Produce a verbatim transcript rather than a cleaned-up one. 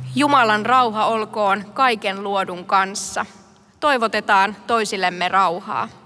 Jumalan rauha olkoon kaiken luodun kanssa. Toivotetaan toisillemme rauhaa.